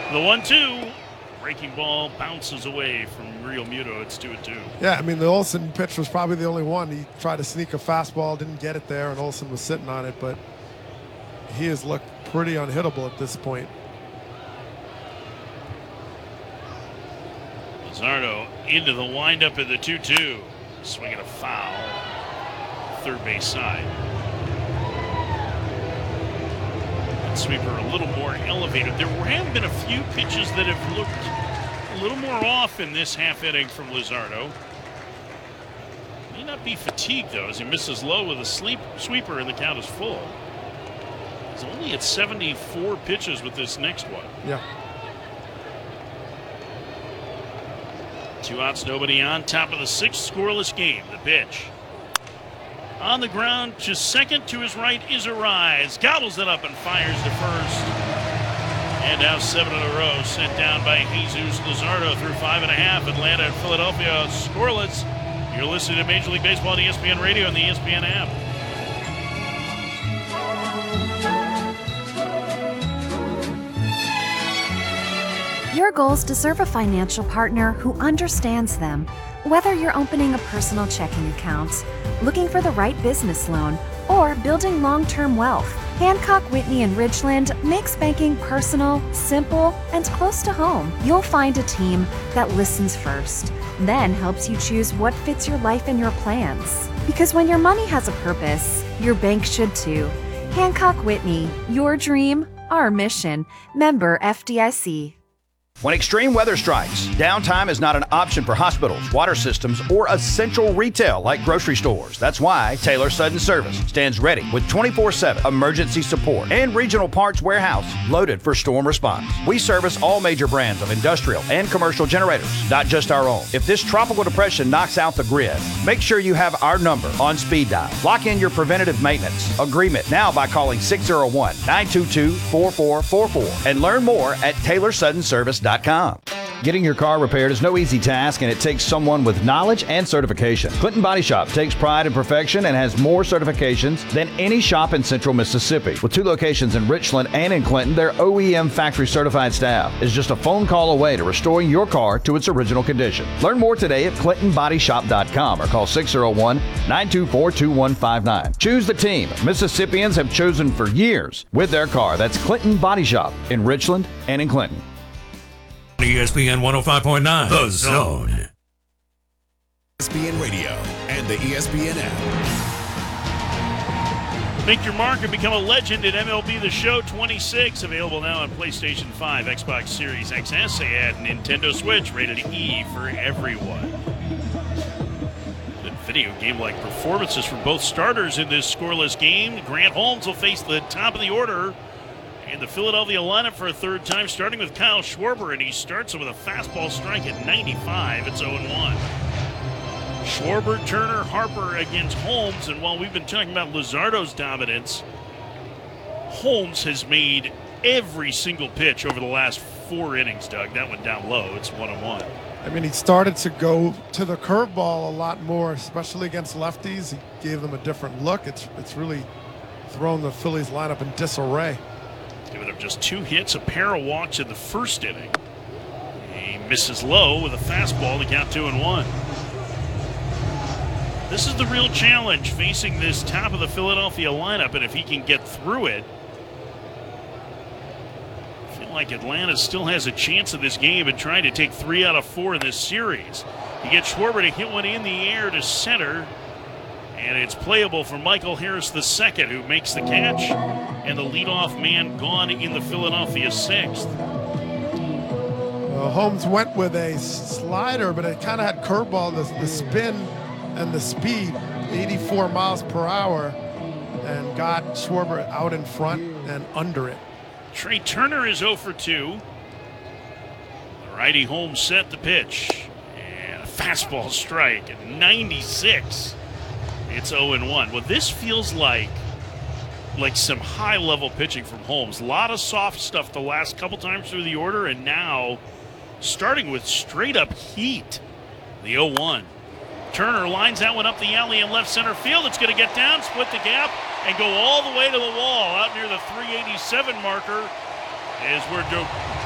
The 1-2. Breaking ball bounces away from Real Muto. It's 2-2. Yeah, I mean, the Olsen pitch was probably the only one. He tried to sneak a fastball, didn't get it there, and Olsen was sitting on it, but he has looked pretty unhittable at this point. Luzardo into the windup of the 2-2. Swinging a foul. Third base side. And sweeper a little more elevated. There have been a few pitches that have looked a little more off in this half inning from Luzardo. May not be fatigued though, as he misses low with a sweeper and the count is full. He's only at 74 pitches with this next one. Yeah. 2 outs, nobody on. Top of the 6th, scoreless game. The pitch. On the ground to second, to his right is Arise. Gobbles it up and fires to first. And now 7 in a row sent down by Jesus Luzardo through 5.5. Atlanta and Philadelphia scoreless. You're listening to Major League Baseball on ESPN Radio and the ESPN app. Your goals deserve a financial partner who understands them. Whether you're opening a personal checking account, looking for the right business loan, or building long-term wealth, Hancock Whitney & Ridgeland makes banking personal, simple, and close to home. You'll find a team that listens first, then helps you choose what fits your life and your plans. Because when your money has a purpose, your bank should too. Hancock Whitney, your dream, our mission. Member FDIC. When extreme weather strikes, downtime is not an option for hospitals, water systems, or essential retail like grocery stores. That's why Taylor Sudden Service stands ready with 24/7 emergency support and regional parts warehouse loaded for storm response. We service all major brands of industrial and commercial generators, not just our own. If this tropical depression knocks out the grid, make sure you have our number on speed dial. Lock in your preventative maintenance agreement now by calling 601-922-4444 and learn more at TaylorSuddenService.com. Getting your car repaired is no easy task, and it takes someone with knowledge and certification. Clinton Body Shop takes pride in perfection and has more certifications than any shop in Central Mississippi. With 2 locations in Richland and in Clinton, their OEM factory certified staff is just a phone call away to restoring your car to its original condition. Learn more today at ClintonBodyShop.com or call 601-924-2159. Choose the team Mississippians have chosen for years with their car. That's Clinton Body Shop in Richland and in Clinton. ESPN 105.9, The Zone. ESPN Radio and the ESPN app. Make your mark and become a legend at MLB The Show 26. Available now on PlayStation 5, Xbox Series XS, and Nintendo Switch. Rated E for everyone. Good video game-like performances from both starters in this scoreless game. Grant Holmes will face the top of the order in the Philadelphia lineup for a third time, starting with Kyle Schwarber, and he starts with a fastball strike at 95. It's 0-1. Schwarber, Turner, Harper against Holmes, and while we've been talking about Luzardo's dominance, Holmes has made every single pitch over the last 4 innings, Doug. That went down low. It's 1-1. I mean, he started to go to the curveball a lot more, especially against lefties. He gave them a different look. It's really thrown the Phillies lineup in disarray. Giving up just 2 hits, a pair of walks in the first inning. He misses low with a fastball to count 2-1. This is the real challenge facing this top of the Philadelphia lineup, and if he can get through it, I feel like Atlanta still has a chance in this game and trying to take 3 out of 4 in this series. He gets Schwarber to hit one in the air to center, and it's playable for Michael Harris II, who makes the catch, and the leadoff man gone in the Philadelphia 6th. Holmes went with a slider, but it kind of had curveball, the spin and the speed, 84 miles per hour, and got Schwarber out in front and under it. Trey Turner is 0 for 2. The righty Holmes set the pitch, and a fastball strike at 96. It's 0-1. Well, this feels like some high-level pitching from Holmes. A lot of soft stuff the last couple times through the order, and now starting with straight-up heat. The 0-1. Turner lines that one up the alley in left center field. It's going to get down, split the gap, and go all the way to the wall. Out near the 387 marker is where